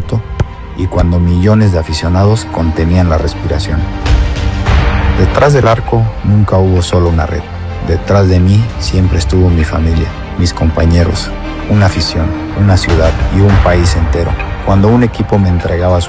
aliento y cuando millones de aficionados contenían la respiración. Detrás del arco nunca hubo solo una red. Detrás de mí siempre estuvo mi familia, mis compañeros, una afición, una ciudad y un país entero. Cuando un equipo me entregaba su